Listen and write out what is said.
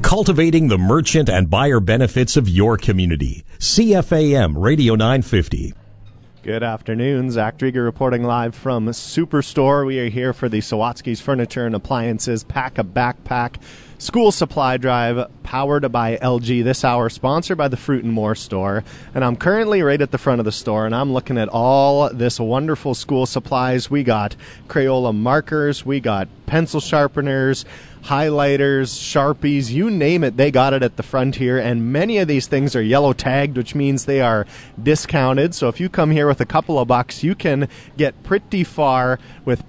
cultivating the merchant and buyer benefits of your community. CFAM Radio 950. Good afternoon. Zach Drieger reporting live from Superstore. We are here for the Sawatsky's Furniture and Appliances Pack a Backpack School Supply Drive, powered by LG this hour, sponsored by the Fruit and More store. And I'm currently right at the front of the store, and I'm looking at all this wonderful school supplies. We got Crayola markers, we got pencil sharpeners, highlighters, Sharpies, you name it, they got it at the front here. And many of these things are yellow tagged, which means they are discounted. So if you come here with a couple of bucks, you can get pretty far with